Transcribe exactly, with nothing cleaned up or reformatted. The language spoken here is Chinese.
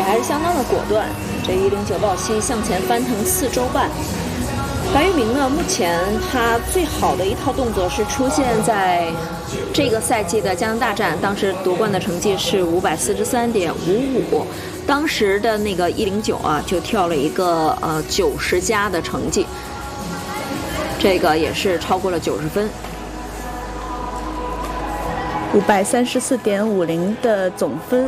还是相当的果断。这一零九抱膝向前翻腾四周半。白玉明呢，目前他最好的一套动作是出现在这个赛季的加拿大站，当时夺冠的成绩是五百四十三点五五，当时的那个一零九啊，就跳了一个呃九十加的成绩，这个也是超过了九十分。 五百三十四点五零的总分。